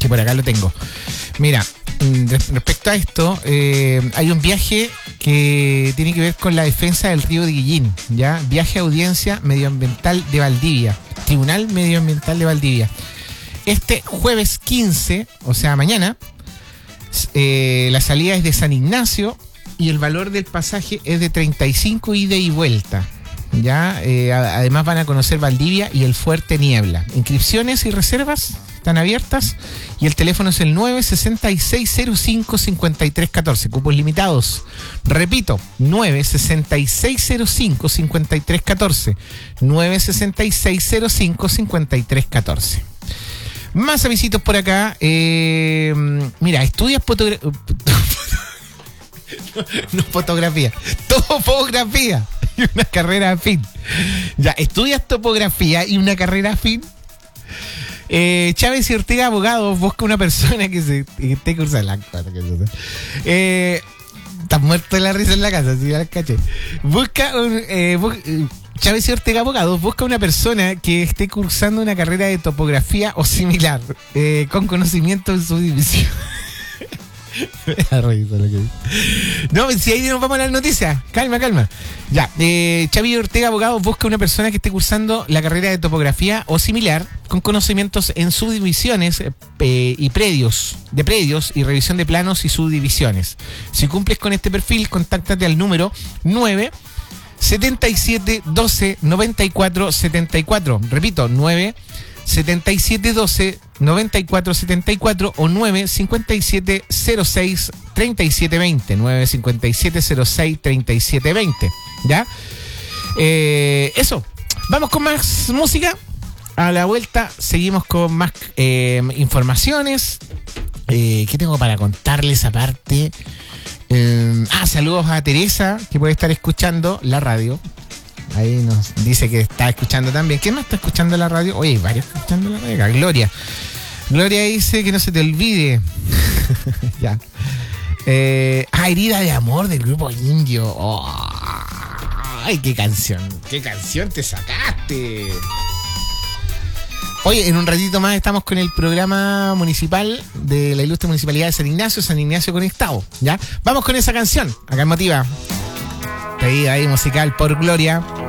Sí, por acá lo tengo. Mira, respecto a esto, hay un viaje que tiene que ver con la defensa del río de Guillín, ¿ya? Viaje a audiencia medioambiental de Valdivia, Tribunal Medioambiental de Valdivia. Este jueves 15, o sea, mañana, la salida es de San Ignacio y el valor del pasaje es de 35 ida y vuelta. Ya, además van a conocer Valdivia y el Fuerte Niebla. Inscripciones y reservas están abiertas y el teléfono es el 96605-5314. Cupos limitados. Repito, 96605-5314. 96605-5314. Más avisitos por acá. Mira, estudias no fotografía, topografía y una carrera afín. Ya, estudias topografía y una carrera afín. Chávez y Ortega Abogados busca una persona que esté cursando la estás muerto de la risa en la casa, si ya la caché. Chávez y Ortega Abogados busca una persona que esté cursando una carrera de topografía o similar, con conocimiento en su división. No, si ahí nos vamos a las noticias. Calma. Ya, Chávez y Ortega Abogados busca una persona que esté cursando la carrera de topografía o similar, con conocimientos en subdivisiones y predios y revisión de planos y subdivisiones. Si cumples con este perfil, contáctate al número 977129474. Repito, 977129474 o 957063720. 957063720. ¿Ya? Eso. Vamos con más música. A la vuelta seguimos con más informaciones. ¿Qué tengo para contarles aparte? Saludos a Teresa, que puede estar escuchando la radio. Ahí nos dice que está escuchando también. ¿Quién más está escuchando la radio? Oye, hay varios escuchando la radio. Gloria dice que no se te olvide. Ya. Herida de amor del grupo Indio. Oh, ay, qué canción te sacaste. Oye, en un ratito más estamos con el programa municipal de la ilustre municipalidad de San Ignacio Conectado, ¿ya? Vamos con esa canción, acá en Motiva. Pedida ahí musical por Gloria.